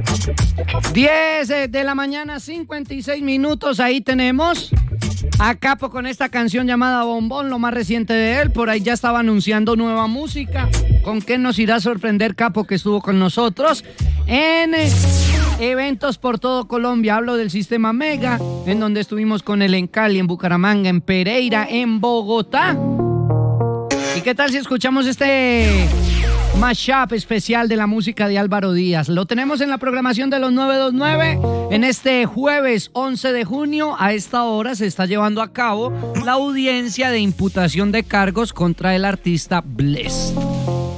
10 de la mañana, 56 minutos. Ahí tenemos a Capo con esta canción llamada Bombón, lo más reciente de él. Por ahí ya estaba anunciando nueva música. ¿Con qué nos irá a sorprender Capo, que estuvo con nosotros en eventos por todo Colombia? Hablo del Sistema Mega, en donde estuvimos con él en Cali, en Bucaramanga, en Pereira, en Bogotá. ¿Y qué tal si escuchamos este mashup especial de la música de Álvaro Díaz? Lo tenemos en la programación de los 929. En este jueves 11 de junio, a esta hora, se está llevando a cabo la audiencia de imputación de cargos contra el artista Blessd.